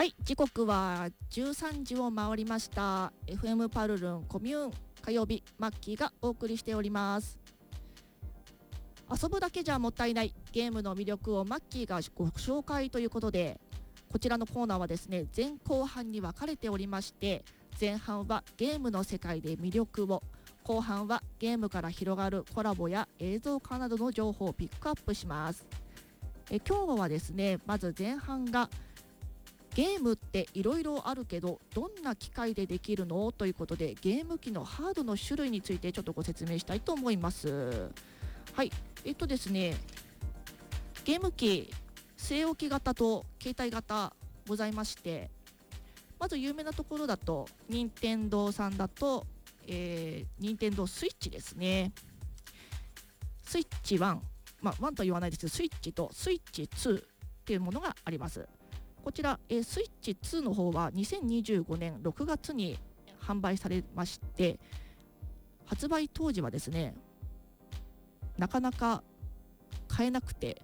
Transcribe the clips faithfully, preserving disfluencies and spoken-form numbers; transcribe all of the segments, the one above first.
はい、時刻はじゅうさんじを回りました。 エフエム パルルンコミューン火曜日、マッキーがお送りしております。遊ぶだけじゃもったいないゲームの魅力をマッキーがご紹介ということで、こちらのコーナーはですね、前後半に分かれておりまして、前半はゲームの世界で魅力を、後半はゲームから広がるコラボや映像化などの情報をピックアップします。え今日はですね、まず前半がゲームっていろいろあるけどどんな機械でできるのということで、ゲーム機のハードの種類についてちょっとご説明したいと思います。はい、えっとですねゲーム機据え置き型と携帯型ございまして、まず有名なところだと任天堂さんだと、えー、任天堂スイッチですね。スイッチワン、まあワンとは言わないですけど、スイッチとスイッチツーっていうものがあります。こちら、えー、スイッチツーの方はにせんにじゅうごねんろくがつに販売されまして、発売当時はですねなかなか買えなくて、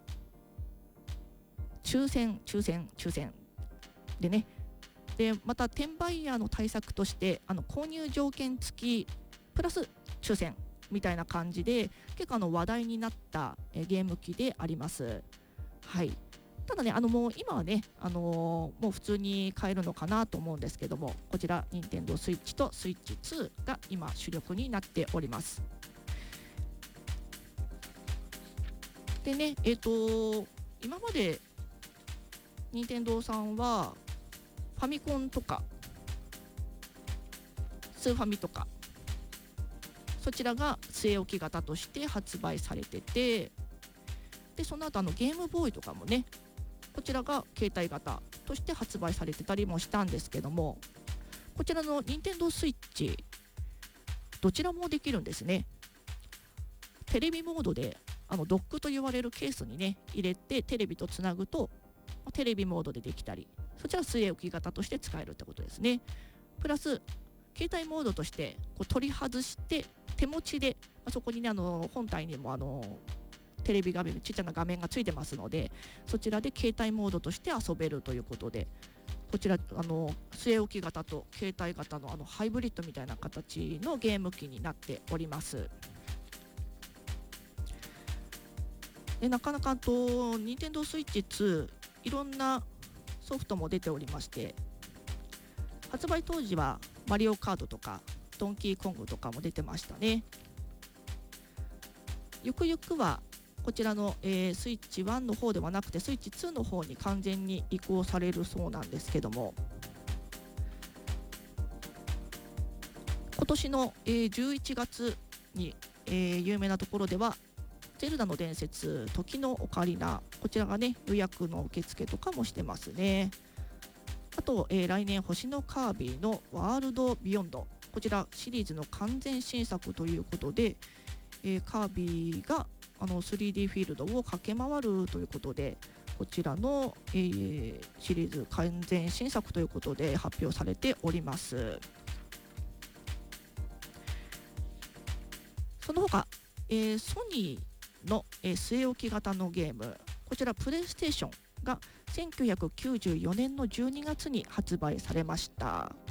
抽選抽選抽選でね、でまた転売ヤーの対策としてあの購入条件付きプラス抽選みたいな感じで結構あの話題になったえゲーム機であります。はい、ただね、あのもう今はね、あのーもう普通に買えるのかなと思うんですけども、こちら任天堂スイッチとスイッチツーが今主力になっております。でね、えっ、と今まで任天堂さんはファミコンとかスーファミとかそちらが据え置き型として発売されてて、でその後あのゲームボーイとかもね、こちらが携帯型として発売されてたりもしたんですけども、こちらの任天堂スイッチどちらもできるんですね。テレビモードであのドックと言われるケースにね入れてテレビとつなぐとテレビモードでできたり、そちら据え置き型として使えるってことですね。プラス携帯モードとしてこう取り外して手持ちで、あそこにねあの本体にもあのテレビ画面、ちっちゃな画面がついてますので、そちらで携帯モードとして遊べるということで、こちらあの据え置き型と携帯型のあのハイブリッドみたいな形のゲーム機になっております。でなかなかと任天堂スイッチツーいろんなソフトも出ておりまして、発売当時はマリオカードとかドンキーコングとかも出てましたね。ゆくゆくはこちらの、えー、スイッチワンの方ではなくてスイッチツーの方に完全に移行されるそうなんですけども、今年の、えー、じゅういちがつに、えー、有名なところではゼルダの伝説時のオカリナ、こちらがね予約の受付とかもしてますね。あと、えー、来年星のカービィのワールドビヨンド、こちらシリーズの完全新作ということで、えー、カービィがあの スリーディー フィールドを駆け回るということで、こちらの、えー、シリーズ完全新作ということで発表されております。その他、えー、ソニーの、えー、据え置き型のゲーム、こちらプレイステーションがせんきゅうひゃくきゅうじゅうよねんのじゅうにがつに発売されました。